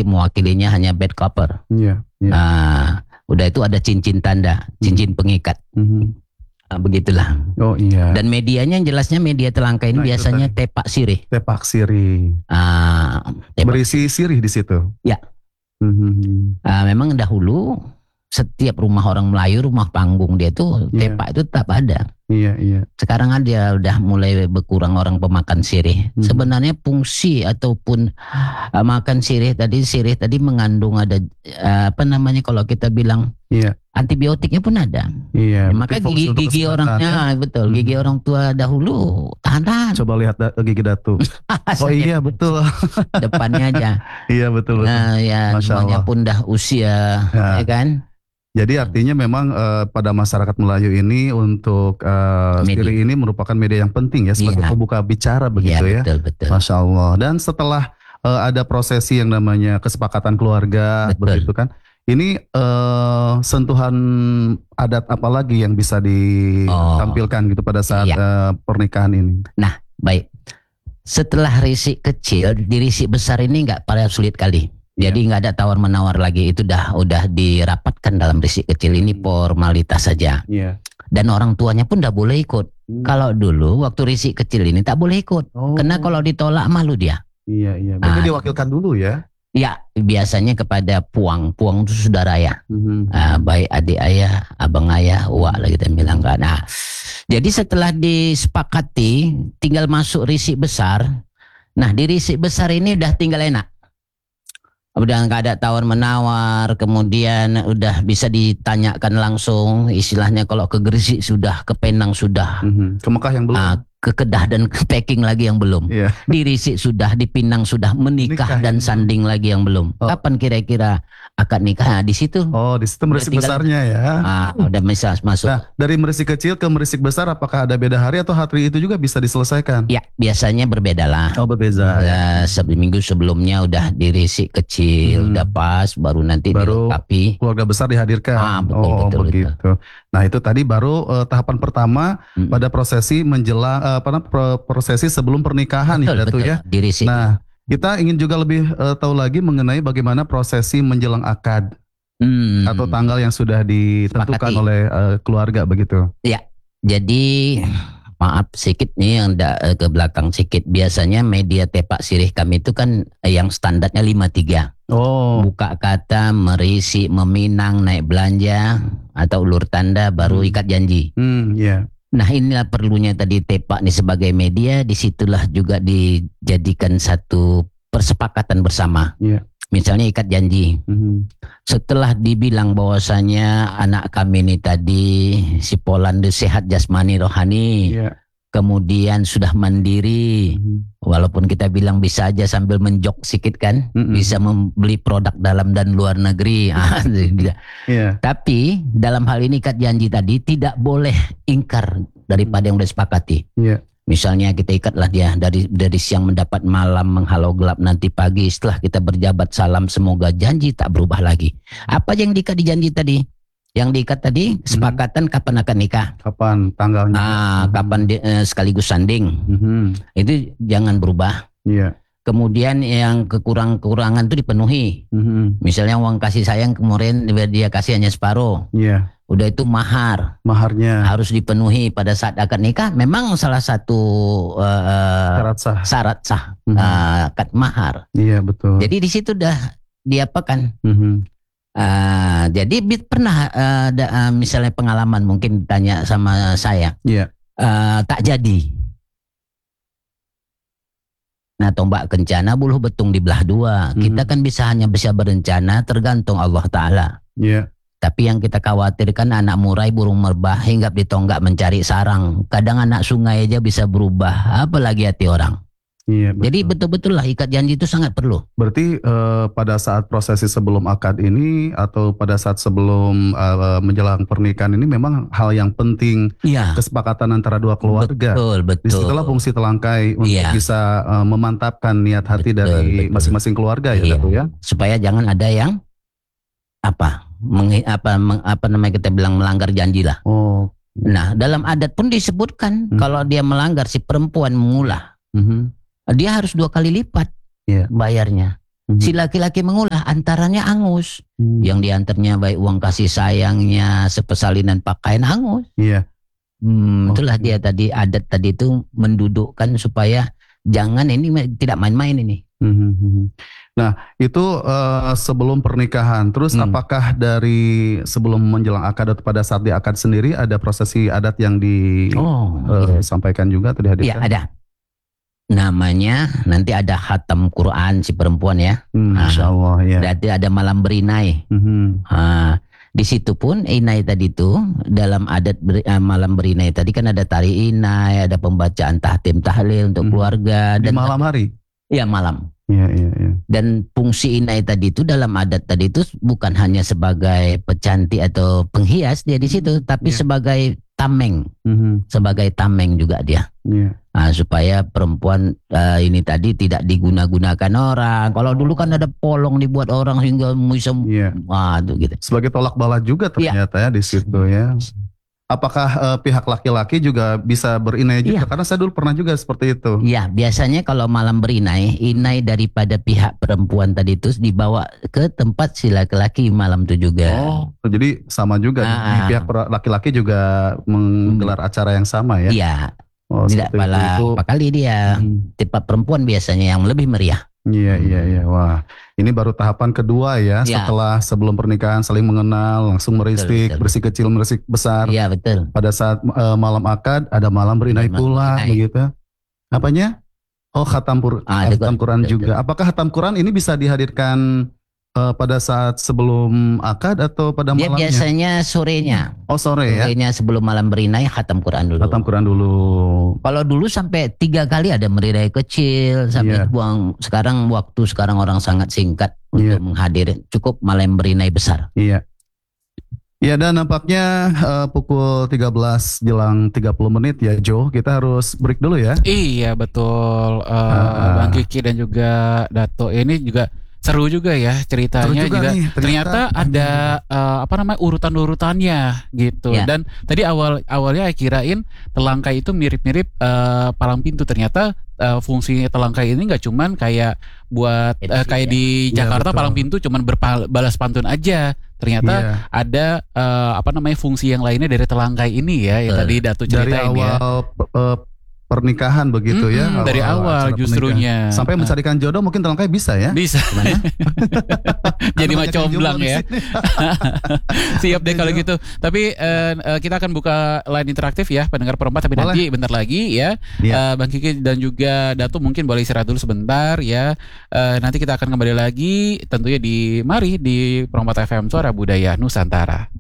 mewakilinya hanya bed cover. Iya. Udah itu ada cincin tanda, cincin pengikat. Begitulah. Oh iya. Dan medianya jelasnya media telangka ini biasanya tepak sirih. Tepak sirih. Berisi sirih di situ. Ya. Memang dahulu setiap rumah orang Melayu, rumah panggung dia tuh tepak itu tetap ada. Iya. Sekarang ada udah mulai berkurang orang pemakan sirih. Sebenarnya fungsi ataupun makan sirih tadi mengandung ada kalau kita bilang antibiotiknya pun ada. Iya. Maka gigi orangnya betul. Gigi orang tua dahulu tahan. Coba lihat gigi Datu. Oh iya betul. Depannya aja. Iya betul. Ya semuanya pun dah usia, ya kan. Jadi artinya memang pada masyarakat Melayu ini untuk sirih ini merupakan media yang penting ya sebagai pembuka bicara begitu ya. Betul. Masya Allah. Dan setelah ada prosesi yang namanya kesepakatan keluarga begitu kan. Ini sentuhan adat apa lagi yang bisa ditampilkan gitu pada saat pernikahan ini? Nah baik. Setelah risik kecil, di risik besar ini nggak pada sulit kali. Jadi nggak ada tawar-menawar lagi, itu udah dirapatkan dalam risik kecil ini formalitas saja. Dan orang tuanya pun nggak boleh ikut. Kalau dulu waktu risik kecil ini tak boleh ikut, karena kalau ditolak malu dia. Iya. Berarti diwakilkan dulu ya? Ya, biasanya kepada puang itu saudara ya. Baik adik ayah, abang ayah, uak lah kita bilang kan. Nah, jadi setelah disepakati, tinggal masuk risik besar. Nah di risik besar ini udah tinggal enak. Udah nggak ada tawar-menawar, kemudian udah bisa ditanyakan langsung, istilahnya kalau ke Gresik sudah, ke Penang sudah, ke Mekah yang belum, ke Kedah dan ke Peking lagi yang belum, di Risik sudah, di Pinang sudah, menikah dan sanding lagi yang belum. Kapan kira-kira akad nikah? Di situ. Oh, di situ merisik besarnya ya. Udah bisa masuk. Nah, dari merisik kecil ke merisik besar, apakah ada beda hari atau hari itu juga bisa diselesaikan? Ya, biasanya berbeda lah. Oh, berbeda. Seminggu sebelumnya udah di risik kecil, udah pas, baru nanti dilengkapi. Keluarga besar dihadirkan. Betul. Begitu. Nah, itu tadi baru tahapan pertama pada prosesi menjelang prosesi sebelum pernikahan. Betul. Ya. Di risik. Nah, kita ingin juga lebih tahu lagi mengenai bagaimana prosesi menjelang akad atau tanggal yang sudah ditentukan oleh keluarga begitu. Ya, jadi maaf sedikit nih yang ke belakang sedikit. Biasanya media tepak sirih kami itu kan yang standarnya 53. Buka kata, merisi, meminang, naik belanja, atau ulur tanda, baru ikat janji. Nah inilah perlunya tadi tepak nih sebagai media, disitulah juga dijadikan satu persepakatan bersama. Misalnya ikat janji. Setelah dibilang bahwasanya anak kami ini tadi si Polande sehat jasmani rohani, kemudian sudah mandiri, walaupun kita bilang bisa aja sambil menjok sedikit kan, bisa membeli produk dalam dan luar negeri. Tapi dalam hal ini ikat janji tadi tidak boleh ingkar daripada yang sudah disepakati. Misalnya kita ikatlah dia dari siang mendapat malam, menghalau gelap nanti pagi, setelah kita berjabat salam semoga janji tak berubah lagi. Apa yang diikat di janji tadi? Yang diikat tadi kesepakatan kapan akan nikah, kapan tanggalnya, kapan sekaligus sanding, itu jangan berubah. Kemudian yang kekurangan itu dipenuhi. Misalnya uang kasih sayang kemarin dia kasih hanya separuh. Udah itu maharnya harus dipenuhi pada saat akad nikah. Memang salah satu syarat sah akad mahar. Iya betul. Jadi di situ udah diapakan. Jadi pernah ada misalnya pengalaman mungkin tanya sama saya, tak jadi. Nah tombak kencana buluh betung dibelah dua. Kita kan bisa berencana tergantung Allah Ta'ala. Tapi yang kita khawatirkan anak murai burung merbah hinggap di tonggak mencari sarang. Kadang anak sungai aja bisa berubah, apalagi hati orang. Jadi betul-betul lah ikat janji itu sangat perlu. Berarti pada saat prosesi sebelum akad ini atau pada saat sebelum menjelang pernikahan ini memang hal yang penting, kesepakatan antara dua keluarga. Betul. Disitulah fungsi telangkai untuk bisa memantapkan niat hati dari masing-masing keluarga ya. Supaya jangan ada yang kita bilang melanggar janji lah. Nah dalam adat pun disebutkan kalau dia melanggar, si perempuan mengulah, dia harus 2 kali lipat bayarnya. Si laki-laki mengulah antaranya angus. Yang diantarnya baik uang kasih sayangnya, sepesalinan pakaian angus. Iya. Itulah dia tadi adat tadi itu mendudukkan supaya jangan ini tidak main-main ini. Nah itu sebelum pernikahan. Terus apakah dari sebelum menjelang akad atau pada saat di akad sendiri ada prosesi adat yang disampaikan juga atau dihadirkan? Iya ada. Namanya nanti ada khatam Quran si perempuan ya. Masya Allah ya. Nanti ada malam berinai. Di situ pun inai tadi itu dalam adat malam berinai tadi kan ada tari inai, ada pembacaan tahtim tahlil untuk keluarga. Di malam hari? Iya malam. Iya. Dan fungsi inai tadi itu dalam adat tadi itu bukan hanya sebagai pecantik atau penghias dia di situ, tapi sebagai tameng, sebagai tameng juga dia. Supaya perempuan ini tadi tidak diguna-gunakan orang. Kalau dulu kan ada polong dibuat orang sehingga bisa, gitu. Sebagai tolak bala juga ternyata ya di situ ya. Apakah pihak laki-laki juga bisa berinai juga? Karena saya dulu pernah juga seperti itu. Iya, biasanya kalau malam berinai, inai daripada pihak perempuan tadi itu dibawa ke tempat si laki-laki malam itu juga. Jadi sama juga. Pihak laki-laki juga menggelar acara yang sama ya? Iya. Tidak apa kali dia. Tempat perempuan biasanya yang lebih meriah. Iya. Wah, ini baru tahapan kedua ya. Setelah sebelum pernikahan saling mengenal, langsung meristik, bersih kecil, merisik besar. Iya betul. Pada saat malam akad ada malam berinai pula, begitu. Apanya? Khatam Quran juga. Apakah khatam Quran ini bisa dihadirkan pada saat sebelum akad atau pada malamnya? Dia biasanya sorenya. Sore ya? Sorenya sebelum malam berinai khatam Quran dulu. Khatam Quran dulu. Kalau dulu sampai 3 kali ada berinai kecil sampai buang. Sekarang orang sangat singkat untuk menghadiri. Cukup malam berinai besar. Iya. Ya dan nampaknya pukul 13 jelang 30 menit ya Jo. Kita harus break dulu ya. Iya betul. Bang Kiki dan juga Dato ini juga seru juga ya ceritanya juga nih, ternyata ada urutan-urutannya gitu. Dan tadi awalnya kirain telangkai itu mirip-mirip palang pintu, ternyata fungsi telangkai ini nggak cuman kayak buat kayak di Jakarta palang pintu cuman berbalas pantun aja. Ternyata ada fungsi yang lainnya dari telangkai ini ya yang tadi Dato ceritain dari awal, pernikahan begitu ya. Dari awal justrunya. Sampai mencarikan jodoh mungkin telangkai bisa ya. Bisa. Jadi macam comblang ya. Siap deh kalau gitu. Tapi kita akan buka line interaktif ya pendengar perempat. Tapi nanti bentar lagi ya. Bang Kiki dan juga Dato mungkin boleh istirahat dulu sebentar ya. Nanti kita akan kembali lagi tentunya di Perempat FM Suara Budaya Nusantara.